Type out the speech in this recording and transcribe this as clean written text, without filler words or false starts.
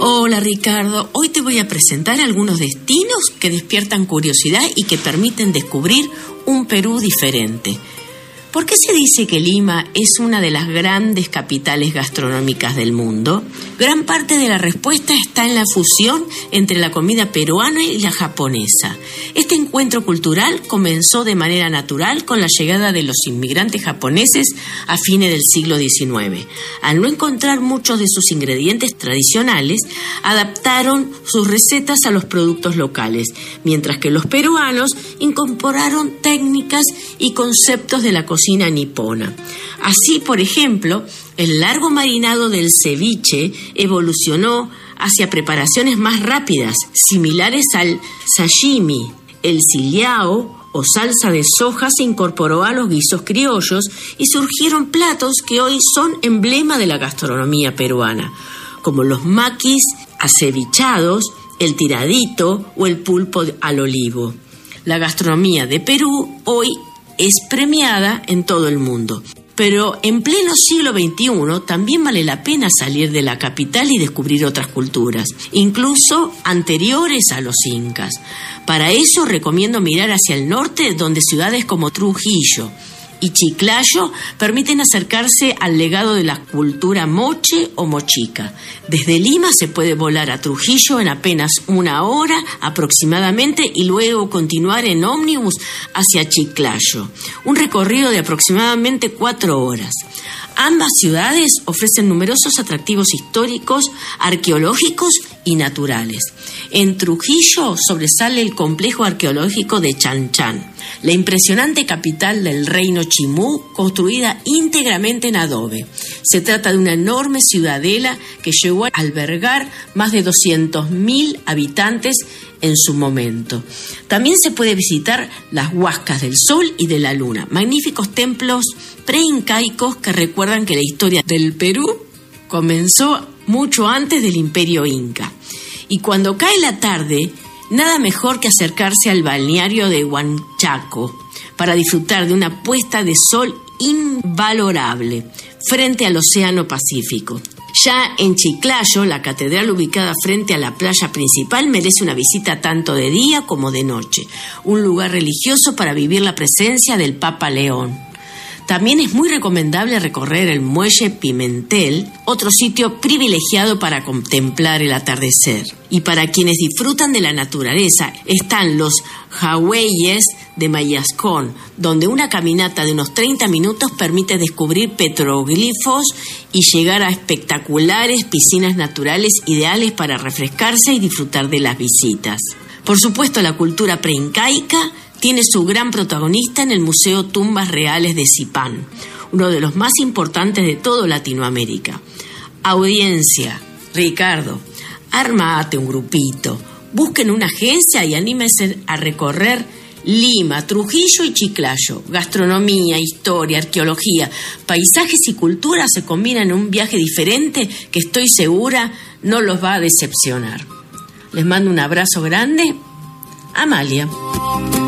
Hola Ricardo, hoy te voy a presentar algunos destinos que despiertan curiosidad y que permiten descubrir un Perú diferente. ¿Por qué se dice que Lima es una de las grandes capitales gastronómicas del mundo? Gran parte de la respuesta está en la fusión entre la comida peruana y la japonesa. Este encuentro cultural comenzó de manera natural con la llegada de los inmigrantes japoneses a fines del siglo XIX. Al no encontrar muchos de sus ingredientes tradicionales, adaptaron sus recetas a los productos locales, mientras que los peruanos incorporaron técnicas y conceptos de la cocina nipona. Así, por ejemplo, el largo marinado del ceviche evolucionó hacia preparaciones más rápidas, similares al sashimi. El sillao o salsa de soja se incorporó a los guisos criollos y surgieron platos que hoy son emblema de la gastronomía peruana, como los maquis acevichados, el tiradito o el pulpo al olivo. La gastronomía de Perú hoy es premiada en todo el mundo. Pero en pleno siglo XXI también vale la pena salir de la capital y descubrir otras culturas, incluso anteriores a los incas. Para eso recomiendo mirar hacia el norte, donde ciudades como Trujillo y Chiclayo permiten acercarse al legado de la cultura moche o mochica. Desde Lima se puede volar a Trujillo en apenas 1 hora aproximadamente y luego continuar en ómnibus hacia Chiclayo, un recorrido de aproximadamente 4 horas. Ambas ciudades ofrecen numerosos atractivos históricos, arqueológicos y naturales. En Trujillo sobresale el complejo arqueológico de Chan-Chan, la impresionante capital del reino Chimú, construida íntegramente en adobe. Se trata de una enorme ciudadela que llegó a albergar más de 200.000 habitantes en su momento. También se puede visitar las Huascas del Sol y de la Luna, magníficos templos preincaicos que recuerdan que la historia del Perú comenzó mucho antes del Imperio Inca. Y cuando cae la tarde, nada mejor que acercarse al balneario de Huanchaco para disfrutar de una puesta de sol invalorable frente al Océano Pacífico. Ya en Chiclayo, la catedral ubicada frente a la playa principal merece una visita tanto de día como de noche, un lugar religioso para vivir la presencia del Papa León. También es muy recomendable recorrer el Muelle Pimentel, otro sitio privilegiado para contemplar el atardecer. Y para quienes disfrutan de la naturaleza, están los Jagüeyes de Mayascón, donde una caminata de unos 30 minutos permite descubrir petroglifos y llegar a espectaculares piscinas naturales ideales para refrescarse y disfrutar de las visitas. Por supuesto, la cultura preincaica tiene su gran protagonista en el Museo Tumbas Reales de Zipán, uno de los más importantes de toda Latinoamérica. Audiencia, Ricardo, armate un grupito, busquen una agencia y anímense a recorrer Lima, Trujillo y Chiclayo. Gastronomía, historia, arqueología, paisajes y cultura se combinan en un viaje diferente que estoy segura no los va a decepcionar. Les mando un abrazo grande. Amalia.